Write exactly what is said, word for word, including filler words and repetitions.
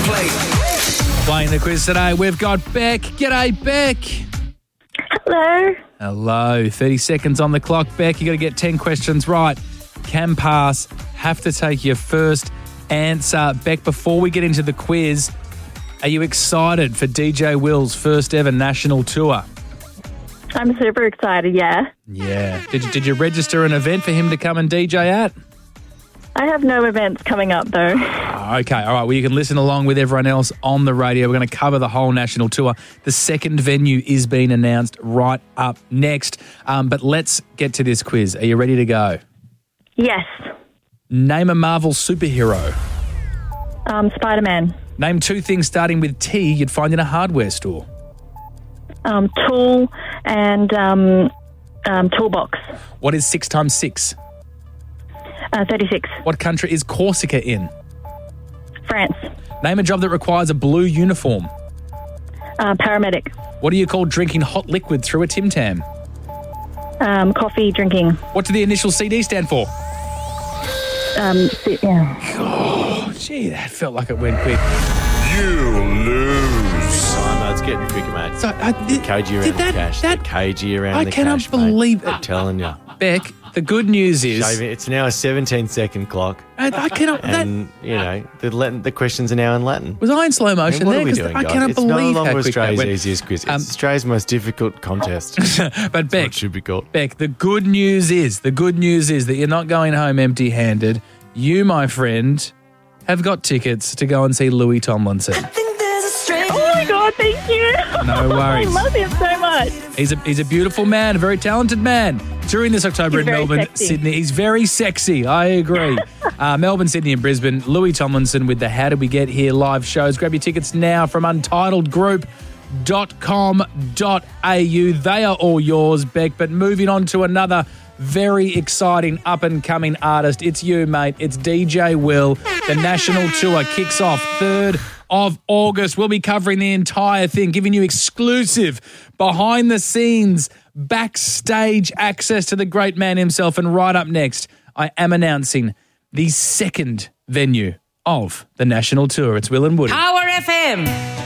plate. Playing the quiz today, we've got Beck. G'day, Beck. Hello. Hello. thirty seconds on the clock, Beck. You got to get ten questions right. Can pass. Have to take your first answer. Beck, before we get into the quiz, are you excited for D J Will's first ever national tour? I'm super excited, yeah. Yeah. Did you, did you register an event for him to come and D J at? I have no events coming up, though. Oh, okay. All right. Well, you can listen along with everyone else on the radio. We're going to cover the whole national tour. The second venue is being announced right up next. Um, but let's get to this quiz. Are you ready to go? Yes. Name a Marvel superhero. Um, Spider-Man. Name two things starting with T you'd find in a hardware store. Um, tool and um, um, toolbox. What is six times six? Uh, thirty-six. What country is Corsica in? France. Name a job that requires a blue uniform. Uh, paramedic. What do you call drinking hot liquid through a Tim Tam? Um, coffee drinking. What do the initial C D stand for? Um, si- yeah. Oh, gee, that felt like it went quick. You lose. Time, it's getting quicker, mate. So, uh, did, Cagey around did the that, cash. that, the cagey around I the cannot cash, believe mate. it. I'm telling you. Beck, the good news is... Shaving, it's now a seventeen second clock. I, I cannot... And, that, you know, the, Latin, the questions are now in Latin. was I in slow I motion mean, what there? are we 'Cause doing, I guys? cannot it's believe no how longer quick that Australia's went. easiest quiz. It's Um, Australia's most difficult contest. But Beck, It should be called. Beck, the good news is, the good news is that you're not going home empty-handed. You, my friend, have got tickets to go and see Louis Tomlinson. Oh, my God, thank you. No worries. I love him so much. He's a he's a beautiful man, a very talented man. During this October He's in very Melbourne, sexy. Sydney, he's very sexy. I agree. uh, Melbourne, Sydney, and Brisbane. Louis Tomlinson with the How Did We Get Here live shows. Grab your tickets now from untitled group dot com dot a u. They are all yours, Beck. But moving on to another very exciting up and coming artist. It's you, mate. It's D J Will. The national tour kicks off third of August. We'll be covering the entire thing, giving you exclusive behind the scenes, backstage access to the great man himself. And right up next, I am announcing the second venue of the national tour. It's Will and Woody. Power F M.